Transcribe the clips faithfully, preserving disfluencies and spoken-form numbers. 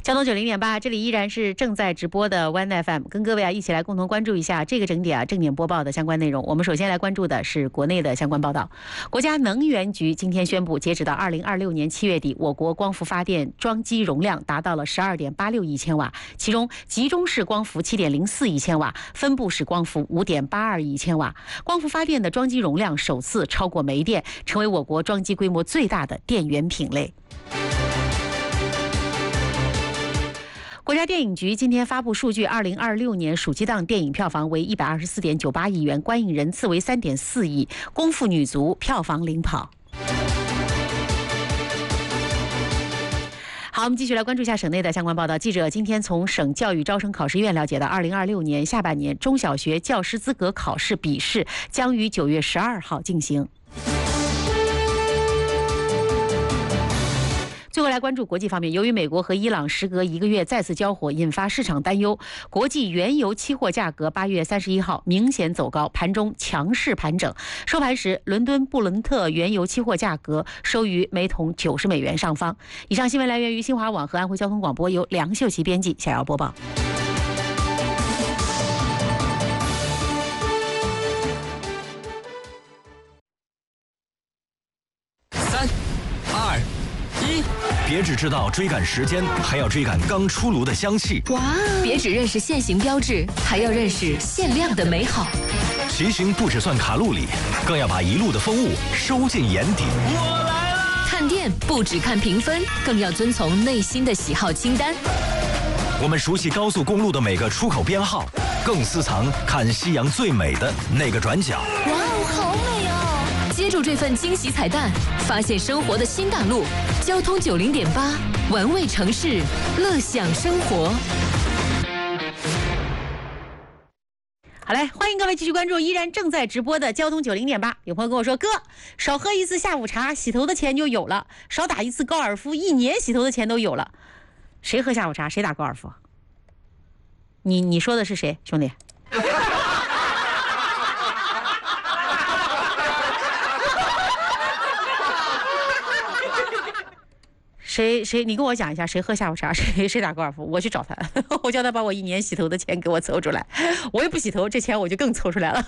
交通九零点八，这里依然是正在直播的 One F M， 跟各位啊一起来共同关注一下这个整点啊正点播报的相关内容。我们首先来关注的是国内的相关报道。国家能源局今天宣布，截止到二零二六年七月底，我国光伏发电装机容量达到了十二点八六亿千瓦，其中集中式光伏七点零四亿千瓦，分布式光伏五点八二亿千瓦。光伏发电的装机容量首次超过煤电，成为我国装机规模最大的电源品类。国家电影局今天发布数据，二零二六年暑期档电影票房为一百二十四点九八亿元，观影人次为三点四亿，功夫女足票房领跑。好，我们继续来关注一下省内的相关报道。记者今天从省教育招生考试院了解到，二零二六年下半年中小学教师资格考试笔试将于九月十二号进行。最后来关注国际方面，由于美国和伊朗时隔一个月再次交火，引发市场担忧，国际原油期货价格八月三十一号明显走高，盘中强势盘整。收盘时，伦敦布伦特原油期货价格收于每桶九十美元上方。以上新闻来源于新华网和安徽交通广播，由梁秀琪编辑，小姚播报。 三二一，别只知道追赶时间，还要追赶刚出炉的香气。 哇！别只认识现行标志，还要认识限量的美好。 骑行不只算卡路里，更要把一路的风物收进眼底。 我来了！看店不只看评分，更要遵从内心的喜好清单。 我们熟悉高速公路的每个出口编号，更私藏看夕阳最美的那个转角。 哇哦，好美哦！接住这份惊喜彩蛋，发现生活的新大陆。交通九零点八，玩味城市，乐享生活。 好嘞，欢迎各位继续关注依然正在直播的交通九零点八。有朋友跟我说，哥，少喝一次下午茶，洗头的钱就有了；少打一次高尔夫，一年洗头的钱都有了。谁喝下午茶，谁打高尔夫？你你说的是谁，兄弟？谁谁，你跟我讲一下，谁喝下午茶，谁谁打高尔夫？我去找他，我叫他把我一年洗头的钱给我凑出来。我又不洗头，这钱我就更凑出来了。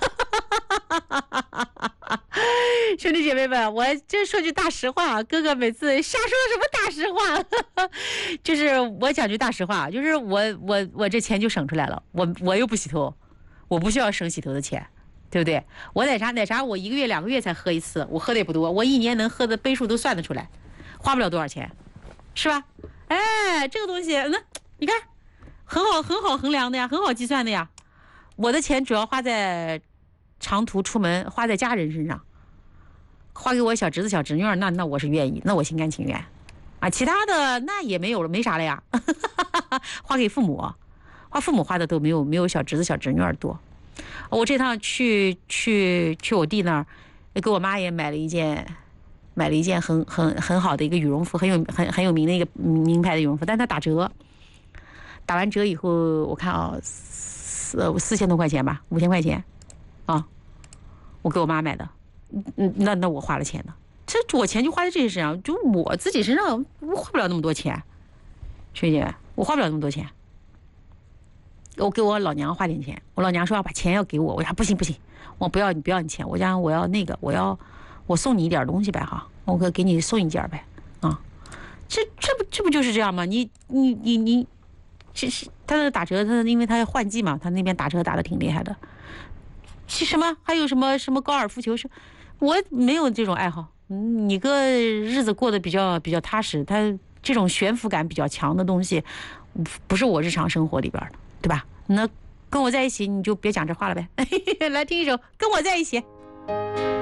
兄弟姐妹们，我这说句大实话，哥哥每次瞎说什么大实话？就是我讲句大实话，就是我我我这钱就省出来了。我我又不洗头，我不需要省洗头的钱，对不对？我奶茶奶茶我一个月两个月才喝一次，我喝的也不多，我一年能喝的杯数都算得出来，花不了多少钱。是吧？哎，这个东西，那你看，很好，很好衡量的呀，很好计算的呀。我的钱主要花在长途出门，花在家人身上，花给我小侄子、小侄女儿，那那我是愿意，那我心甘情愿啊。其他的那也没有了，没啥了呀。花给父母，花父母花的都没有没有小侄子、小侄女儿多。我这趟去去去我弟那儿，给我妈也买了一件。买了一件很很很好的一个羽绒服，很有很很有名的一个名牌的羽绒服，但它打折，打完折以后，我看啊，四四千多块钱吧，五千块钱，啊，我给我妈买的，嗯，那那我花了钱呢，这我钱就花在这些身上，就我自己身上我花不了那么多钱，学姐，我花不了那么多钱，我给我老娘花点钱，我老娘说要把钱要给我，我说不行不行，我不要你不要你钱，我讲我要那个我要。我送你一点东西呗哈，我可给你送一件呗，啊，这这不这不就是这样吗？你你你你，这是他的打折，他因为他要换季嘛，他那边打折打的挺厉害的。是什么？还有什么什么高尔夫球？是，我没有这种爱好。你个日子过得比较比较踏实，他这种悬浮感比较强的东西，不是我日常生活里边的，对吧？那跟我在一起，你就别讲这话了呗。来听一首《跟我在一起》。